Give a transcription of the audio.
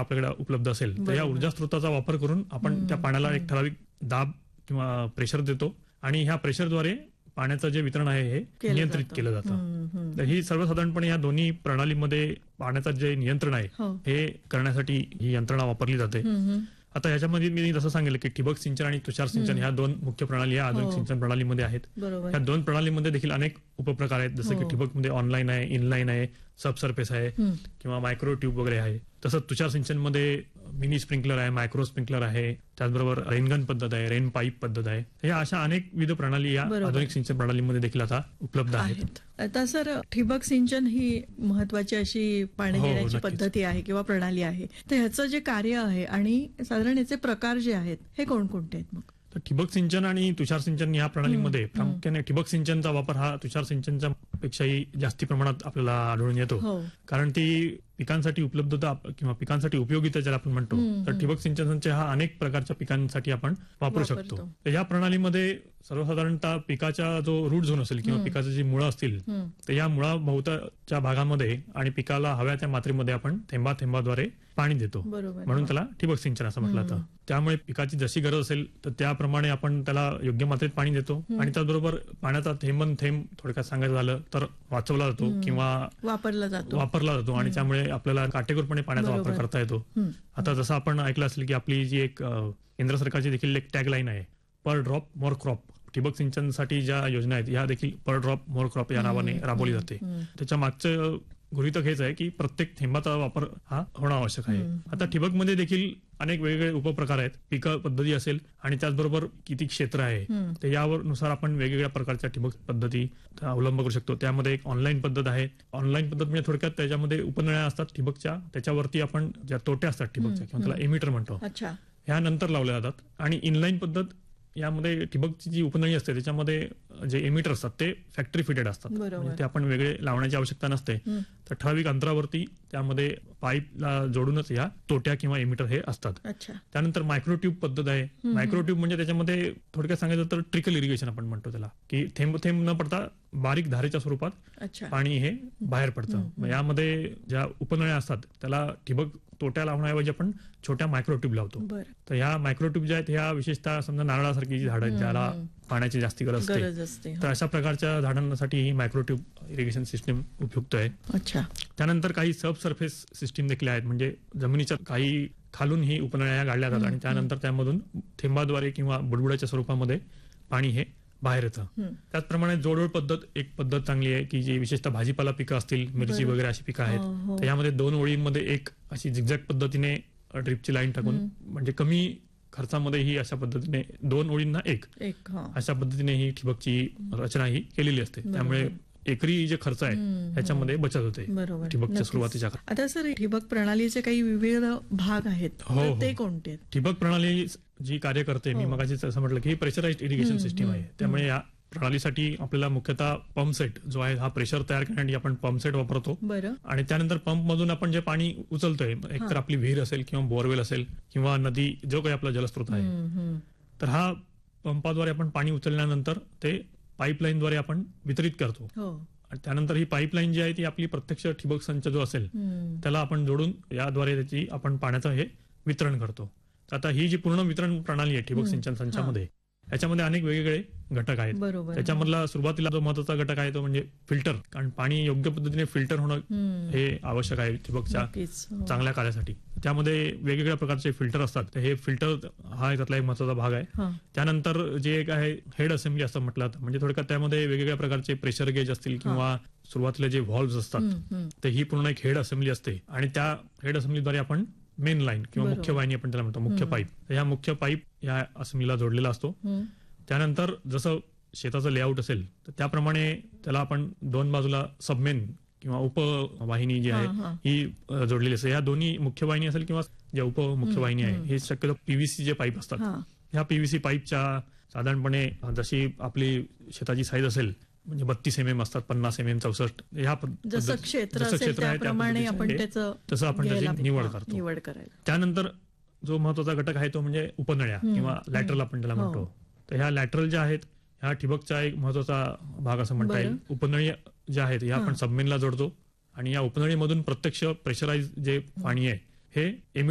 आपल्याकडे उपलब्ध असेल तर या ऊर्जा स्रोताचा वापर करून आपण त्या पाण्याला एक ठराविक दाब किंवा प्रेशर देतो आणि ह्या प्रेशरद्वारे पाण्याचं जे वितरण आहे हे नियंत्रित केलं जातं. तर ही सर्वसाधारणपणे या दोन्ही प्रणालीमध्ये पाण्याचं जे नियंत्रण आहे हे करण्यासाठी ही यंत्रणा वापरली जाते. आता ह्याच्यामध्ये मी जसं सांगितलं की ठिबक सिंचन आणि तुषार सिंचन ह्या दोन मुख्य प्रणाली या आधुनिक सिंचन प्रणालीमध्ये आहेत. ह्या दोन प्रणालीमध्ये देखील अनेक उपप्रकार आहेत, जसं की ठिबक मध्ये ऑनलाईन आहे, इनलाईन आहे, सब सरफेस आहे किंवा मायक्रो ट्यूब वगैरे आहे. तसंच तुषार सिंचन मध्ये मिनी स्प्रिंकलर आहे, मायक्रो स्प्रिंकलर आहे, त्याचबरोबर रेनगन पद्धत आहे, रेन पाईप पद्धत आहे. या अशा अनेक विविध प्रणाली या आधुनिक सिंचन प्रणालीमध्ये देखील आता उपलब्ध आहेत. आता सर, ठिबक सिंचन ही महत्वाची अशी पाणी देण्याची पद्धती आहे किंवा प्रणाली आहे, तर ह्याचं जे कार्य आहे आणि साधारण याचे प्रकार जे आहेत हे कोणकोणते आहेत? मग तर ठिबक सिंचन आणि तुषार सिंचन या प्रणालीमध्ये प्रामुख्याने ठिबक सिंचनचा वापर हा तुषार सिंचनच्या पेक्षाही जास्ती प्रमाणात आपल्याला आढळून येतो. कारण ती पिकांसाठी उपलब्धता किंवा पिकांसाठी उपयोगिता ज्याला आपण म्हणतो, तर ठिबक सिंचनच्या हा अनेक प्रकारच्या पिकांसाठी आपण वापरू शकतो. तर या प्रणालीमध्ये सर्वसाधारणतः पिकाचा जो रूट झोन असेल किंवा पिकाची जी मुळं असतील तर या मुळाभोवताच्या भागामध्ये आणि पिकाला हव्या त्या मात्रेमध्ये आपण थेंबा थेंबाद्वारे पाणी देतो, म्हणून त्याला ठिबक सिंचन असं म्हटलं जातं. त्यामुळे पिकाची जशी गरज असेल तर त्याप्रमाणे आपण त्याला योग्य मात्रेत पाणी देतो आणि त्याचबरोबर पाण्याचा थेंबन थेंब थोडक्यात सांगायचं झालं तर वाचवला जातो किंवा वापरला जातो आणि त्यामुळे आपल्याला काटेकोरपणे पाण्याचा वापर करता येतो. आता जसं आपण ऐकलं असेल की आपली जी एक केंद्र सरकारची देखील एक टॅगलाईन आहे, पर ड्रॉप मोर क्रॉप. ठिबक सिंचनसाठी ज्या योजना आहेत ह्या देखील पर ड्रॉप मोर क्रॉप या नावाने राबवली जाते. त्याच्या मागचं गृहीतक हेच आहे की प्रत्येक थेंबाचा वापर हा होणं आवश्यक आहे. आता ठिबक मध्ये देखील अनेक वेगवेगळे उपप्रकार आहेत, पीक पद्धती असेल आणि त्याचबरोबर किती क्षेत्र आहे तर यावर नुसार आपण वेगवेगळ्या प्रकारच्या ठिबक पद्धती अवलंब करू शकतो. त्यामध्ये एक ऑनलाईन पद्धत आहे. ऑनलाईन पद्धत म्हणजे थोडक्यात त्याच्यामध्ये उपनळ्या असतात ठिबकच्या, त्याच्यावरती आपण ज्या तोट्या असतात ठिबकच्या किंवा त्याला एमिटर म्हणतो, ह्या नंतर लावल्या जातात. आणि इनलाईन पद्धत यामध्ये ठिबकची जी उपनळी असते त्याच्यामध्ये जे एमिटर असतात ते फॅक्टरी फिटेड असतात, म्हणजे ते आपण वेगळे लावण्याची आवश्यकता नसते. तर ठराविक अंतरावरती त्यामध्ये पाईपला जोडूनच या तोट्या किंवा एमिटर हे असतात. त्यानंतर मायक्रोट्यूब पद्धत आहे. मायक्रोट्यूब म्हणजे त्याच्यामध्ये थोडक्यात सांगायचं तर ट्रिकल इरिगेशन आपण म्हणतो त्याला, की थेंब थेंब न पडता बारीक धारेच्या स्वरूपात पाणी हे बाहेर पडतं. यामध्ये ज्या उपनळ्या असतात त्याला ठिबक तोट्या लावण्याऐवजी आपण छोट्या मायक्रोट्यूब लावतो. तर ह्या मायक्रोट्यूब ज्या आहेत ह्या विशेषतः समजा नारळासारखी जी झाडं आहेत ज्याला पाण्याची जास्ती गरज असते तर अशा प्रकारच्या झाडांसाठी ही मायक्रोट्यूब इरिगेशन सिस्टीम उपयुक्त आहे. त्यानंतर काही सब सरफेस सिस्टीम देखील आहेत, म्हणजे जमिनीच्या काही खालून ही उपनळ्या गाडल्या जातात आणि त्यानंतर त्यामधून थेंबाद्वारे किंवा बुडबुड्याच्या स्वरूपामध्ये पाणी हे बाहेर येतं. त्याचप्रमाणे जोडोड पद्धत एक पद्धत चांगली आहे की जी विशेषतः भाजीपाला पिकं असतील, मिरची वगैरे अशी पिकं आहेत तर यामध्ये 2 ओळींमध्ये एक अशी झिगझॅग पद्धतीने ड्रिपची लाईन टाकून, म्हणजे कमी खर्चामध्ये ही अशा पद्धतीने 2 ओळींना एक अशा पद्धतीने ही ठिबकची रचना ही केलेली असते. त्यामुळे एकरी जे खर्च आहे ह्याच्यामध्ये बचत होते ठिबकच्या सुरुवातीच्या. आता सर, ठिबक प्रणालीचे काही विविध भाग आहेत, ते कोणते? ठिबक प्रणाली जी कार्य करते, मी मगाशी असं म्हटलं की प्रेशराइज्ड इरिगेशन सिस्टीम आहे. त्यामुळे या प्रणालीसाठी आपल्याला मुख्यतः पंप सेट जो आहे हा प्रेशर तयार करण्यासाठी आपण पंप सेट वापरतो. आणि त्यानंतर पंप मधून आपण जे पाणी उचलतोय, एकतर आपली विहीर असेल किंवा बोअरवेल असेल किंवा नदी, जो काही आपला जलस्रोत आहे, तर हा पंपाद्वारे आपण पाणी उचलल्यानंतर ते पाईपलाईनद्वारे आपण वितरित करतो. आणि त्यानंतर ही पाईपलाईन जी आहे ती आपली प्रत्यक्ष ठिबक संच जो असेल त्याला आपण जोडून याद्वारे त्याची आपण पाण्याचं हे वितरण करतो. आता ही जी पूर्ण वितरण प्रणाली आहे ठिबक सिंचन संचामध्ये, याच्यामध्ये अनेक वेगवेगळे घटक आहेत. त्याच्यामधला सुरुवातीला जो महत्वाचा घटक आहे तो म्हणजे फिल्टर, कारण पाणी योग्य पद्धतीने फिल्टर होणं हे आवश्यक आहे ठिबकच्या चांगल्या कार्यासाठी. त्यामध्ये वेगवेगळ्या प्रकारचे फिल्टर असतात, तर हे फिल्टर हा त्यातला एक महत्वाचा भाग आहे. त्यानंतर जे एक आहे हेड असेंब्ली असं म्हटलं जातं, म्हणजे थोडक्यात त्यामध्ये वेगवेगळ्या प्रकारचे प्रेशर गेज असतील किंवा सुरुवातीला जे व्हॉल्व्ह असतात तर ही पूर्ण एक हेड असेंब्ली असते आणि त्या हेड असेंब्लीद्वारे आपण मेन लाईन किंवा मुख्य वाहिनी आपण त्याला म्हणतो, मुख्य पाईप, ह्या मुख्य पाईप या असेंब्लीला जोडलेला असतो. त्यानंतर जसं शेताचं लेआउट असेल तर त्याप्रमाणे त्याला आपण 2 बाजूला सबमेन किंवा उपवाहिनी जी आहे ही जोडलेली असते. या दोन्ही मुख्य वाहिनी असेल किंवा ज्या उपमुख्य वाहिनी आहे हे शक्यतो पीव्हीसी जे पाईप असतात, ह्या पीव्हीसी पाईपच्या साधारणपणे जशी आपली शेताची साईज असेल, म्हणजे 32 mm असतात, 50 mm, 64, ह्या जसं क्षेत्र आहे त्याप्रमाणे आपण तसं आपण त्याची निवड करतो. त्यानंतर जो महत्वाचा घटक आहे तो म्हणजे उपनळ्या किंवा लॅटरल आपण त्याला म्हणतो. तर ह्या लॅटरल ज्या आहेत ह्या ठिबकचा एक महत्वाचा भाग असं म्हणता येईल. उपनळी ज्या आहेत ह्या आपण सबमेनला जोडतो आणि या उपनळीमधून प्रत्यक्ष प्रेशराइज जे पाणी आहे हे